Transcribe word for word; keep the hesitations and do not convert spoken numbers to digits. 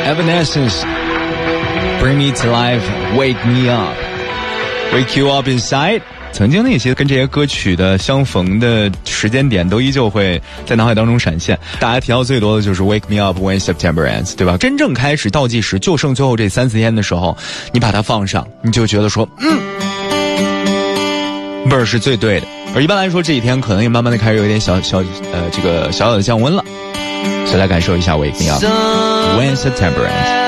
Evanescence Bring Me to Life Wake Me Up Wake You Up Inside。 曾经那些跟这些歌曲的相逢的时间点都依旧会在脑海当中闪现，大家提到最多的就是 Wake Me Up When September Ends， 对吧？真正开始倒计时就剩最后这三四天的时候，你把它放上，你就觉得说嗯，味儿是最对的。而一般来说这几天可能也慢慢的开始有一点小小呃这个小小的降温了，所以来感受一下 Wake Me Up When September Ends。